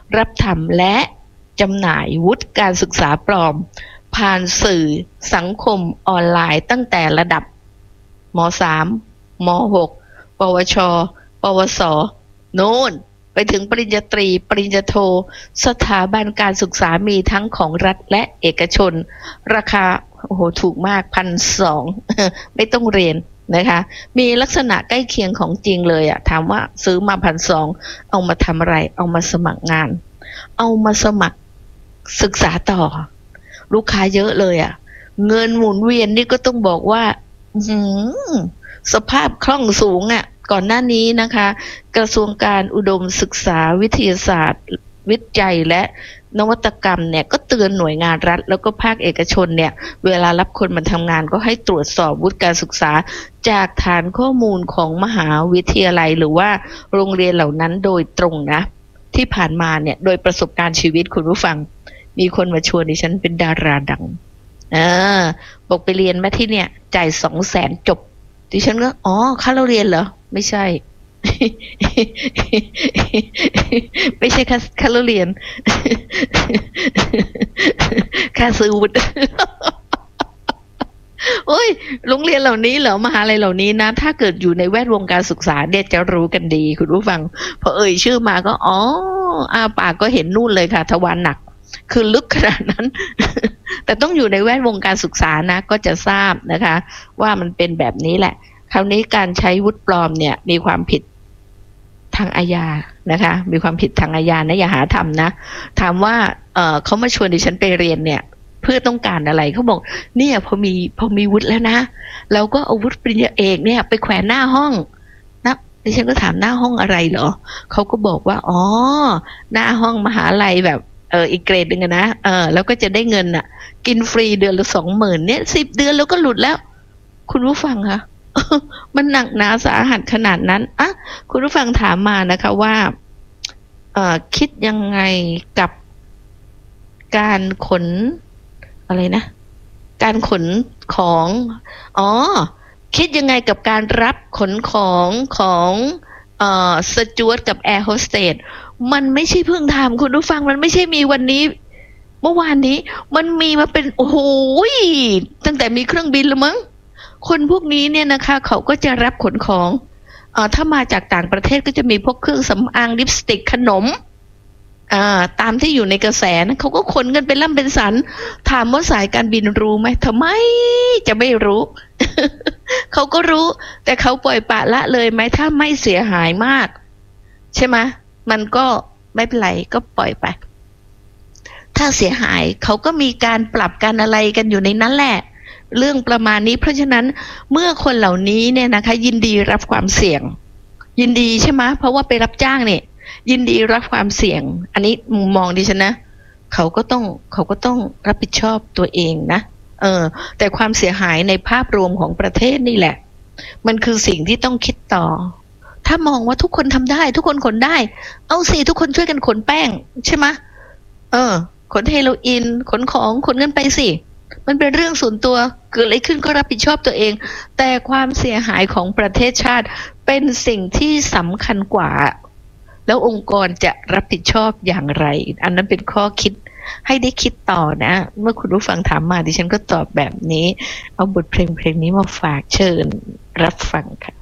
รับทำและจำหน่ายวุฒิการศึกษาปลอมผ่านสื่อสังคมออนไลน์ตั้งแต่ระดับม.3 ม.6 ปวช ปวส โน่นไปถึงปริญญาตรีปริญญาโทสถาบันการศึกษามีทั้งของรัฐและเอกชนราคาโอ้โหถูกมาก 1,200 ไม่ต้องเรียนนะคะมีลักษณะใกล้เคียงของจริงเลยอะถามว่าซื้อมา 1,200 เอามาทำอะไรเอามาสมัครงานเอามาสมัครศึกษาต่อลูกค้าเยอะเลยอะเงินหมุนเวียนนี่ก็ต้องบอกว่าสภาพคล่องสูงอะก่อนหน้านี้นะคะกระทรวงการอุดมศึกษาวิทยาศาสตร์วิจัยและนวัตกรรมเนี่ยก็เตือนหน่วยงานรัฐแล้วก็ภาคเอกชนเนี่ยเวลารับคนมาทำงานก็ให้ตรวจสอบวุฒิการศึกษาจากฐานข้อมูลของมหาวิทยาลัยหรือว่าโรงเรียนเหล่านั้นโดยตรงนะที่ผ่านมาเนี่ยโดยประสบการณ์ชีวิตคุณผู้ฟังมีคนมาชวนดิฉันเป็นดาราดังบอกไปเรียนมาที่เนี่ยจ่าย200,000จบดิฉันก็อ๋อค่าเราเรียนเหรอไม่ใช่ ไม่ใช่ค่าเราเรียน ค่าซื้อวุฒิ โอ้ยโรงเรียนเหล่านี้เหรอมหาลัยเหล่านี้นะถ้าเกิดอยู่ในแวดวงการศึกษาเนี่ยจะรู้กันดีคุณผู้ฟังพอเอ่ยชื่อมาก็อ๋ออาปากก็เห็นนู่นเลยค่ะทวารหนักคือลึกขนาดนั้น แต่ต้องอยู่ในแวดวงการศึกษานะก็จะทราบนะคะว่ามันเป็นแบบนี้แหละคราวนี้การใช้วุฒิปลอมเนี่ยมีความผิดทางอาญานะคะมีความผิดทางอาญานะอย่าหาทำนะถามว่าเขามาชวนดิฉันไปเรียนเนี่ยเพื่อต้องการอะไรเขาบอกเนี่ยพอมีวุฒิแล้วนะเราก็เอาวุฒิปริญญาเอกเนี่ยไปแขวนหน้าห้องนะดิฉันก็ถามหน้าห้องอะไรเหรอเขาก็บอกว่าอ๋อหน้าห้องมหาลัยแบบอีกเกรดหนึ่งนะแล้วก็จะได้เงินอ่ะกินฟรีเดือนละ 20,000 เนี่ย10 เดือนแล้วก็หลุดแล้วคุณผู้ฟังคะ มันหนักหนาสาหัสขนาดนั้นอ่ะคุณผู้ฟังถามมานะคะว่าคิดยังไงกับการขนอะไรนะการขนของคิดยังไงกับการรับขนของสจ๊วตกับแอร์โฮสเตสมันไม่ใช่เพิ่งทำคุณผู้ฟังมันไม่ใช่มีวันนี้เมื่อวานนี้มันมีมาเป็นโอ้โหตั้งแต่มีเครื่องบินแล้วมั้งคนพวกนี้เนี่ยนะคะเขาก็จะรับขนของถ้ามาจากต่างประเทศก็จะมีพวกเครื่องสำอางลิปสติกขนมตามที่อยู่ในกระแสนะเขาก็ขนกันเป็นล่ำเป็นสันถามว่าสายการบินรู้ไหมทำไมจะไม่รู้ เขาก็รู้แต่เขาปล่อยปละละเลยไหมถ้าไม่เสียหายมากใช่ไหมมันก็ไม่เป็นไรก็ปล่อยไปถ้าเสียหายเขาก็มีการปรับกันอะไรกันอยู่ในนั้นแหละเรื่องประมาณนี้เพราะฉะนั้นเมื่อคนเหล่านี้เนี่ยนะคะยินดีรับความเสี่ยงยินดีใช่ไหมเพราะว่าไปรับจ้างเนี่ยยินดีรับความเสี่ยงอันนี้มุมมองดิฉันนะเขาก็ต้องรับผิดชอบตัวเองนะแต่ความเสียหายในภาพรวมของประเทศนี่แหละมันคือสิ่งที่ต้องคิดต่อถ้ามองว่าทุกคนทำได้ทุกคนขนได้เอาสิทุกคนช่วยกันขนแป้งใช่ไหมขนเฮโรอีนขนของขนเงินไปสิมันเป็นเรื่องส่วนตัวเกิดอะไรขึ้นก็รับผิดชอบตัวเองแต่ความเสียหายของประเทศชาติเป็นสิ่งที่สำคัญกว่าแล้วองค์กรจะรับผิดชอบอย่างไรอันนั้นเป็นข้อคิดให้ได้คิดต่อนะเมื่อคุณผู้ฟังถามมาดิฉันก็ตอบแบบนี้เอาบทเพลงนี้มาฝากเชิญรับฟังค่ะ